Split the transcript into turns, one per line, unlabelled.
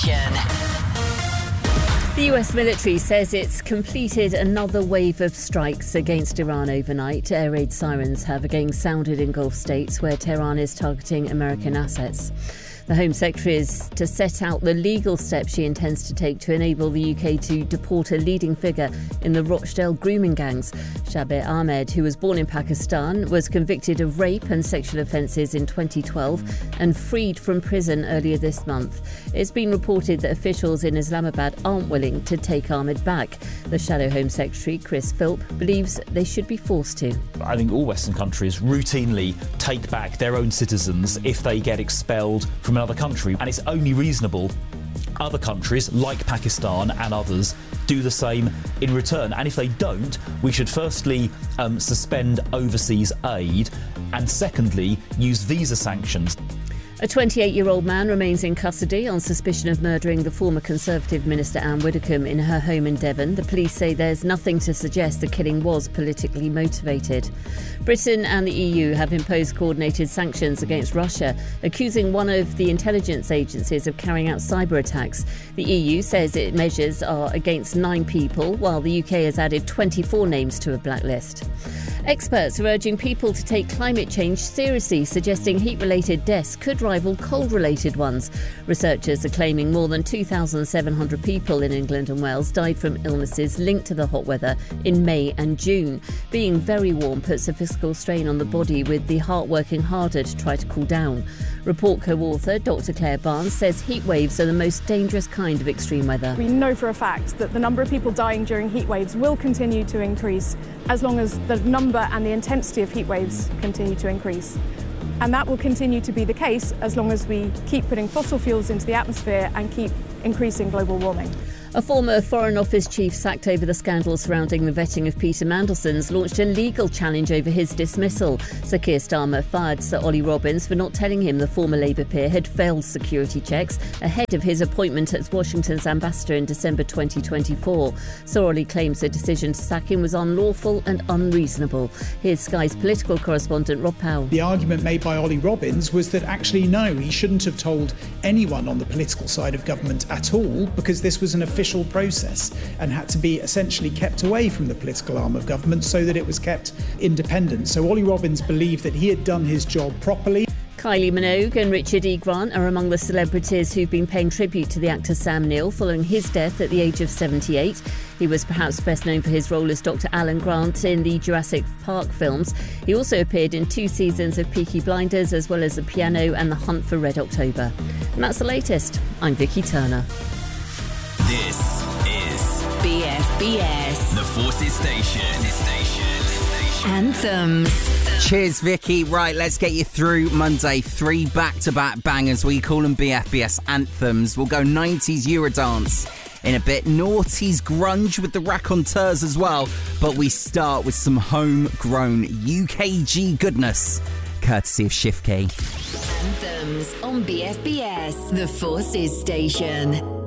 The US military says it's completed another wave of strikes against Iran overnight. Air raid sirens have again sounded in Gulf states where Tehran is targeting American assets. The Home Secretary is to set out the legal steps she intends to take to enable the UK to deport a leading figure in the Rochdale grooming gangs. Shabir Ahmed, who was born in Pakistan, was convicted of rape and sexual offences in 2012 and freed from prison earlier this month. It's been reported that officials in Islamabad aren't willing to take Ahmed back. The Shadow Home Secretary, Chris Philp, believes they should be forced to.
I think all Western countries routinely take back their own citizens if they get expelled from another country, and it's only reasonable other countries like Pakistan and others do the same in return. And if they don't, we should firstly suspend overseas aid and secondly use visa sanctions.
A 28-year-old man remains in custody on suspicion of murdering the former Conservative Minister Anne Widdecombe in her home in Devon. The police say there's nothing to suggest the killing was politically motivated. Britain and the EU have imposed coordinated sanctions against Russia, accusing one of the intelligence agencies of carrying out cyber attacks. The EU says its measures are against 9 people, while the UK has added 24 names to a blacklist. Experts are urging people to take climate change seriously, suggesting heat-related deaths could rival cold-related ones. Researchers are claiming more than 2,700 people in England and Wales died from illnesses linked to the hot weather in May and June. Being very warm puts a physical strain on the body, with the heart working harder to try to cool down. Report co-author Dr Claire Barnes says heat waves are the most dangerous kind of extreme weather.
We know for a fact that the number of people dying during heat waves will continue to increase as long as the number and the intensity of heat waves continue to increase. And that will continue to be the case as long as we keep putting fossil fuels into the atmosphere and keep increasing global warming.
A former Foreign Office chief sacked over the scandal surrounding the vetting of Peter Mandelson's launched a legal challenge over his dismissal. Sir Keir Starmer fired Sir Ollie Robbins for not telling him the former Labour peer had failed security checks ahead of his appointment as Washington's ambassador in December 2024. Sir Ollie claims the decision to sack him was unlawful and unreasonable. Here's Sky's political correspondent Rob Powell.
The argument made by Ollie Robbins was that actually no, he shouldn't have told anyone on the political side of government at all, because this was an official process and had to be essentially kept away from the political arm of government so that it was kept independent. So Ollie Robbins believed that he had done his job properly.
Kylie Minogue and Richard E. Grant are among the celebrities who've been paying tribute to the actor Sam Neill following his death at the age of 78. He was perhaps best known for his role as Dr. Alan Grant in the Jurassic Park films. He also appeared in 2 seasons of Peaky Blinders, as well as The Piano and The Hunt for Red October. And that's the latest. I'm Vicky Turner.
This is BFBS, the Forces Station.
Anthems. Cheers, Vicky. Right, let's get you through Monday. 3 back-to-back bangers. We call them BFBS anthems. We'll go 90s Eurodance in a bit. Noughties grunge with the raconteurs as well. But we start with some homegrown UKG goodness, courtesy of Shift Key.
Anthems on BFBS, the Forces Station.